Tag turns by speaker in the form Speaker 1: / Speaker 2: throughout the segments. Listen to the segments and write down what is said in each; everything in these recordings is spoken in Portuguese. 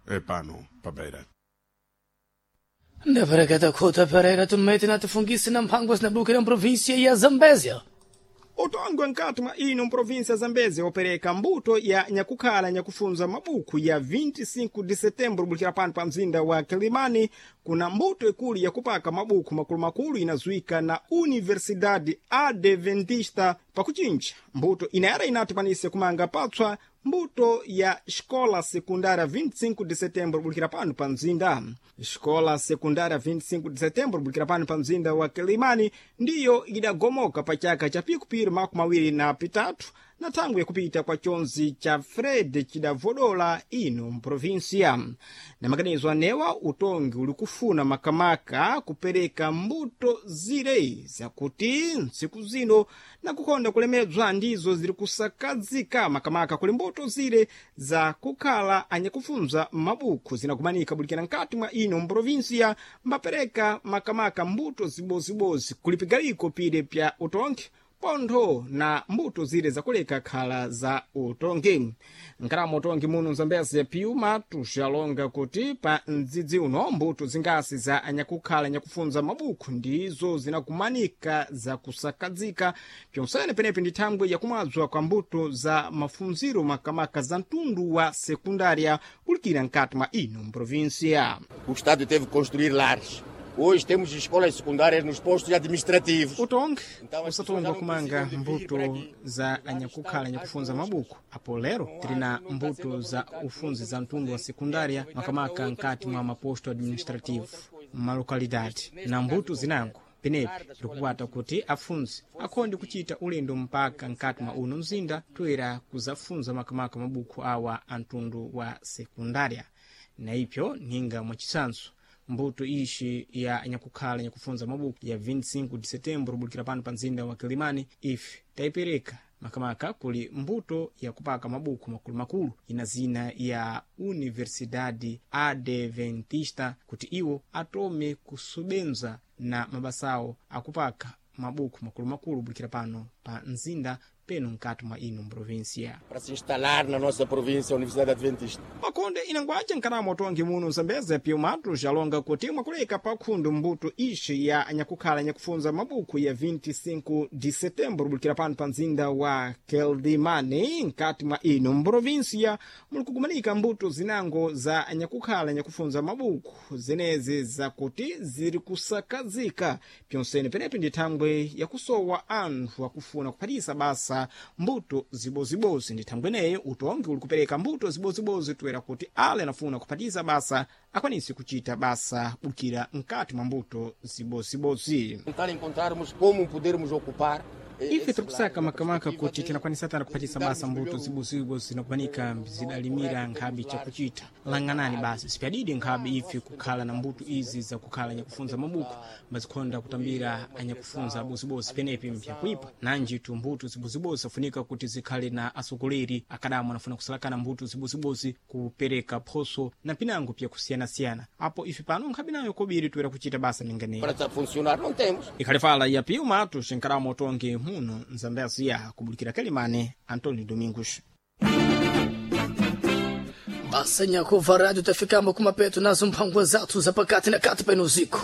Speaker 1: pano pabeira.
Speaker 2: Ndapereketa khuta Pereira tumete na tifungisi na mphangwa zinabukira mprovinsia ya Zambezia.
Speaker 3: Utongwe nkati mwa ino mprovinsia Zambezia opereka mbuto ya nyakukhala nyakufunza mabuku ya 25 de setembro bulikira pano pa mzinda wa Kilimani. Kuna mbuto ikulu ya kupaka mabuku makulu inazuika na Universidade Adventista pakuchinja. Mbuto inayara inatipanise kumanga patswa mbuto ya Escola Secundária 25 de setembro bulikira pano pa mzinda. Escola Secundária 25 de setembro bulikira pano pa mzinda wa Kilimani ndiyo idagomoka pa chaka cha pikupiri makumi mawiri na pitatu na tangu ya kupita kwa chonzi cha Fred chidavodola ino mprovinsia. Na maganizo anewa utongi ulikufuna makamaka kupereka mbuto zire zakuti nsiku zino na kukonda kulemedzwa ndizo ziri kusakazika makamaka kuli mbuto zire za kukhala anyakufunza mabuku zinakumanika bulikira nkati mwa ino mprovinsia mbapereka makamaka mbuto zibozibozi kulipigaliko pide pya utongi pontho na mbuto zire zakuleka khala za utongi. Nkaramo utongi muno Zambezia piuma tuxalonga kuti pa ndzidzi uno mbuto zingasi za anyakukhala nyakufunza mabuku ndizo zinakumanika za kusakadzika pyonsene penepe ndi thangwe yakumwadzwa kwa mbuto za mafunziro makamaka za mtundu wa sekundária kulikira nkati mwa ino mprovinsia.
Speaker 4: O Estado teve que construir lares. Hoje temos escolas secundárias nos postos administrativos.
Speaker 3: Utongi usatongwa kumanga mbuto za anyakukhala nyakufunza mabuku. Apo lero tilina mbuto za ufunzi za mtundu wa sekundária makamaka nkati mwa maposto administrativo malokalidade na mbuto zinango penepi likukwata kuti afunzi akhonde kuchita ulendo mpaka nkati mwa uno mzinda toera kuzafunza makamaka mabuku awa antundu wa sekundária na ipyo ninga mwachisanso mbuto ishi ya nyakukhala nyakufunza mabuku ya 25 de setembro bulikira pano pa mzinda wa Kilimani ife taipereka makamaka kuli mbuto ya kupaka mabuku makulu ina zina ya Universidade Adventista kuti iwo atome kusubenza na mabasawo akupaka mabuku makulu bulikira pano pa mzinda peno nkati mwa ino mprovinsia.
Speaker 4: Para se instalar na nossa província a Universidade Adventista.
Speaker 3: Makonde inangwache nkaramo utongi muno Zambezia piumatu jalonga kuti mwakuleka pakhundu mbuto ishi ya anyakukhala nyakufunza mabuku ya 25 de setembro bulikira pano pa mzinda wa Kilimani nkati mwa ino mprovinsia mulikukumanika mbuto zinango za anyakukhala nyakufunza mabuku zenezi zakuti ziri kusakazika pyonsene penepi ndi thangwe yakusowa anthu akufuna kuphatisa basa mbuto zibozibozi ndi thangweneyo utongi ulikupereka mbuto zibozibozi toera kuti ale anafuna kuphatisa basa akwanisi kuchita basa bukira nkati mwa mbuto zibozibozi.
Speaker 4: Tentar encontrarmos como podermos ocupar
Speaker 3: ife tirikusaka makamaka kuti tinakwanisa tana kuphatisa basa mbuto zibozibozi zinakumanika zidalimira nkhabi chakuchita lang'anani basi sipyadidi nkhabi ife kukhala na mbuto izi za kukhala nyakufunza mabuku mazikhonda kutambira anyakufunza abozibozi penepi mpya kuipa nanjitu mbuto zibozibozi afunika kuti zikhale na asogoleri akadamu anafuna kusalakana mbuto zibozibozi kupereka phoso na pinango pya kusiyana-siyana apo ife pano nkhabi nayo kobiri toera kuchita basa ninganeyo
Speaker 4: para funcionar não temos.
Speaker 3: ikhalifala ya piumatu xinkaramo utongi muno Zambezia kubulikira Kilimani Antônio Domingos.
Speaker 2: Basa nyakuva radio tafikamba kumapeto nazo mphangwa zathu zapakati na kati peno ziko.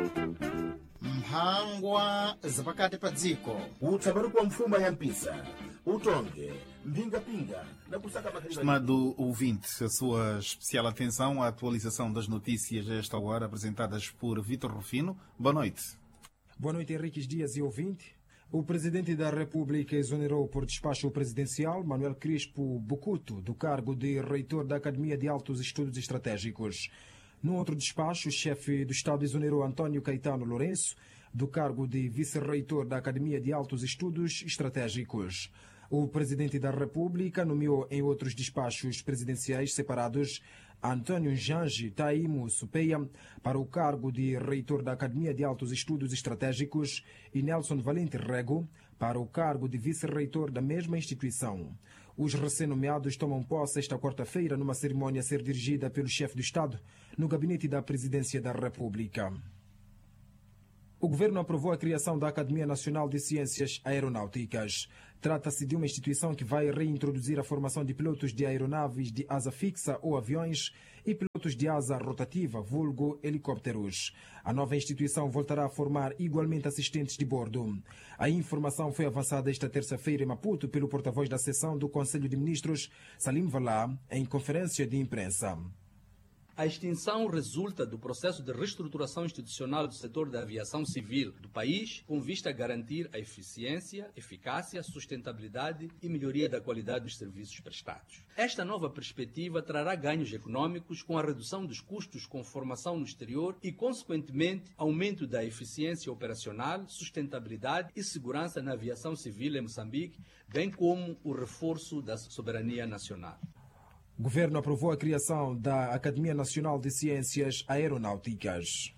Speaker 5: Mphangwa zapakati pa dziko utsabaru kwa mfuma ya mpisa utonge mpinga-pinga na kusaka makhalifa.
Speaker 6: Estimado ouvinte, a sua especial atenção à atualização das notícias a esta hora apresentadas por Vítor Rufino. Boa noite.
Speaker 7: Boa noite, Henriques Dias e ouvinte. O Presidente da República exonerou por despacho presidencial Manuel Crispo Bucuto do cargo de reitor da Academia de Altos Estudos Estratégicos. No outro despacho, o chefe do Estado exonerou António Caetano Lourenço do cargo de vice-reitor da Academia de Altos Estudos Estratégicos. O Presidente da República nomeou em outros despachos presidenciais separados Antônio Jange Taimo Supeia para o cargo de reitor da Academia de Altos Estudos Estratégicos e Nelson Valente Rego para o cargo de vice-reitor da mesma instituição. Os recém-nomeados tomam posse esta quarta-feira numa cerimônia a ser dirigida pelo chefe do Estado no gabinete da Presidência da República. O Governo aprovou a criação da Academia Nacional de Ciências Aeronáuticas. Trata-se de uma instituição que vai reintroduzir a formação de pilotos de aeronaves de asa fixa ou aviões e pilotos de asa rotativa, vulgo helicópteros. A nova instituição voltará a formar igualmente assistentes de bordo. A informação foi avançada esta terça-feira em Maputo pelo porta-voz da seção do Conselho de Ministros, Salim Valá, em conferência de imprensa.
Speaker 1: A extinção resulta do processo de reestruturação institucional do setor da aviação civil do país, com vista a garantir a eficiência, eficácia, sustentabilidade e melhoria da qualidade dos serviços prestados. Esta nova perspectiva trará ganhos econômicos com a redução dos custos com formação no exterior e, consequentemente, aumento da eficiência operacional, sustentabilidade e segurança na aviação civil em Moçambique, bem como o reforço da soberania nacional.
Speaker 7: O governo aprovou a criação da Academia Nacional de Ciências Aeronáuticas.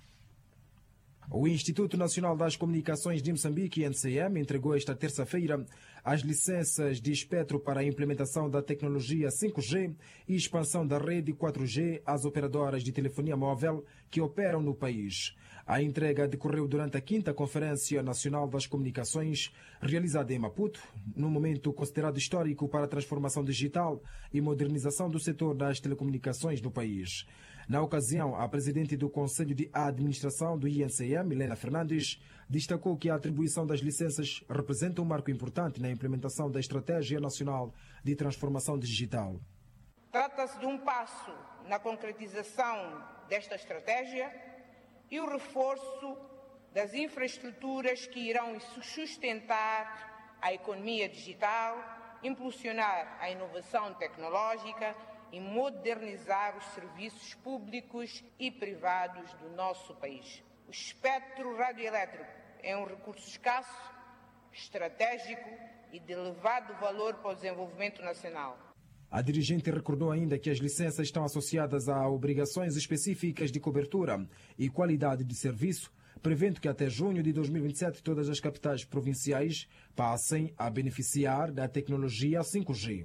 Speaker 7: O Instituto Nacional das Comunicações de Moçambique, INCM, entregou esta terça-feira as licenças de espectro para a implementação da tecnologia 5G e expansão da rede 4G às operadoras de telefonia móvel que operam no país. A entrega decorreu durante a 5ª Conferência Nacional das Comunicações, realizada em Maputo, num momento considerado histórico para a transformação digital e modernização do setor das telecomunicações no país. Na ocasião, a presidente do Conselho de Administração do INCM, Helena Fernandes, destacou que a atribuição das licenças representa um marco importante na implementação da Estratégia Nacional de Transformação Digital.
Speaker 8: Trata-se de um passo na concretização desta estratégia e o reforço das infraestruturas que irão sustentar a economia digital, impulsionar a inovação tecnológica e modernizar os serviços públicos e privados do nosso país. O espectro radioelétrico é um recurso escasso, estratégico e de elevado valor para o desenvolvimento nacional.
Speaker 7: A dirigente recordou ainda que as licenças estão associadas a obrigações específicas de cobertura e qualidade de serviço, prevendo que até junho de 2027 todas as capitais provinciais passem a beneficiar da tecnologia 5G.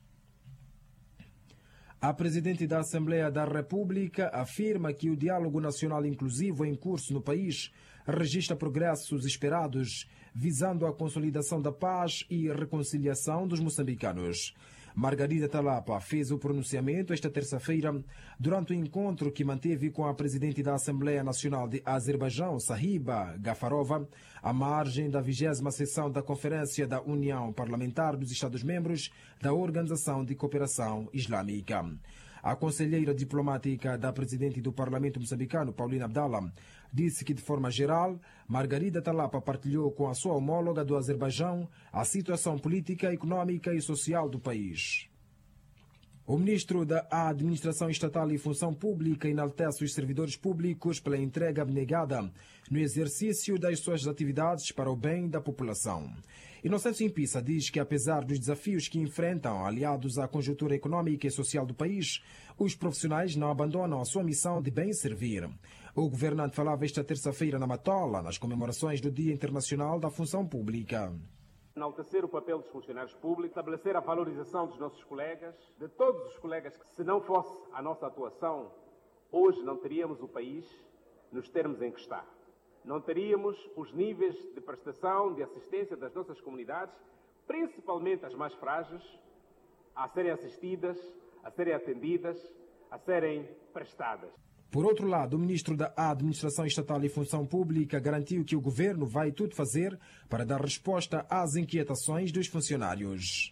Speaker 7: A presidente da Assembleia da República afirma que o diálogo nacional inclusivo em curso no país registra progressos esperados, visando a consolidação da paz e reconciliação dos moçambicanos. Margarida Talapa fez o pronunciamento esta terça-feira durante o encontro que manteve com a presidente da Assembleia Nacional de Azerbaijão, Sahiba Gafarova, à margem da 20ª sessão da Conferência da União Parlamentar dos Estados-Membros da Organização de Cooperação Islâmica. A conselheira diplomática da presidente do Parlamento moçambicano, Paulina Abdallah, disse que, de forma geral, Margarida Talapa partilhou com a sua homóloga do Azerbaijão a situação política, econômica e social do país. O ministro da Administração Estatal e Função Pública enaltece os servidores públicos pela entrega abnegada no exercício das suas atividades para o bem da população. Inocêncio Impissa diz que, apesar dos desafios que enfrentam, aliados à conjuntura econômica e social do país, os profissionais não abandonam a sua missão de bem servir. O governante falava esta terça-feira na Matola, nas comemorações do Dia Internacional da Função Pública.
Speaker 9: Enaltecer o papel dos funcionários públicos, estabelecer a valorização dos nossos colegas, de todos os colegas que, se não fosse a nossa atuação, hoje não teríamos o país nos termos em que está. Não teríamos os níveis de prestação, de assistência das nossas comunidades, principalmente as mais frágeis, a serem assistidas, a serem atendidas, a serem prestadas.
Speaker 7: Por outro lado, o ministro da Administração Estatal e Função Pública garantiu que o governo vai tudo fazer para dar resposta às inquietações dos funcionários.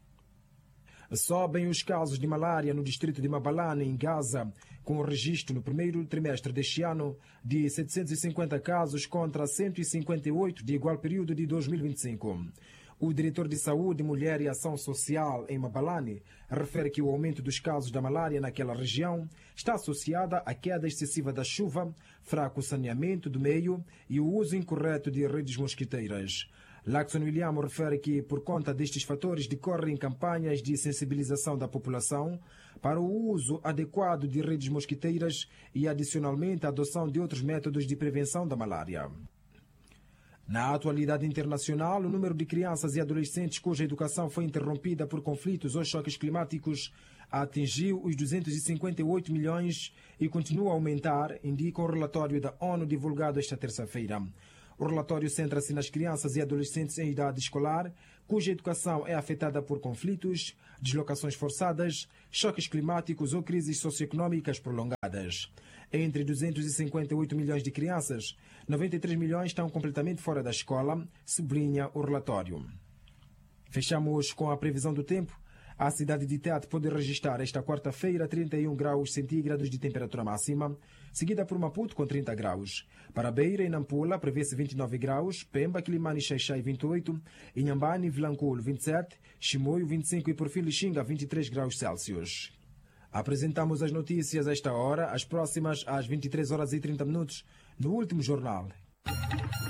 Speaker 7: Sobem os casos de malária no distrito de Mabalane, em Gaza, com o registro no primeiro trimestre deste ano de 750 casos contra 158 de igual período de 2025. O diretor de Saúde, Mulher e Ação Social em Mabalane refere que o aumento dos casos da malária naquela região está associada à queda excessiva da chuva, fraco saneamento do meio e o uso incorreto de redes mosquiteiras. Laxon William refere que, por conta destes fatores, decorrem campanhas de sensibilização da população para o uso adequado de redes mosquiteiras e, adicionalmente, a adoção de outros métodos de prevenção da malária. Na atualidade internacional, o número de crianças e adolescentes cuja educação foi interrompida por conflitos ou choques climáticos atingiu os 258 milhões e continua a aumentar, indica o relatório da ONU divulgado esta terça-feira. O relatório centra-se nas crianças e adolescentes em idade escolar, cuja educação é afetada por conflitos, deslocações forçadas, choques climáticos ou crises socioeconômicas prolongadas. Entre 258 milhões de crianças, 93 milhões estão completamente fora da escola, sublinha o relatório. Fechamos com a previsão do tempo. A cidade de Tete pode registrar esta quarta-feira 31 graus centígrados de temperatura máxima, seguida por Maputo com 30 graus. Para Beira e Nampula prevê-se 29 graus, Pemba, Quilimane e Xaixai 28, Inhambane e Vilanculo 27, Chimoio 25 e por fim Lixinga 23 graus Celsius. Apresentamos as notícias a esta hora, as próximas às 23 horas e 30 minutos, no último jornal.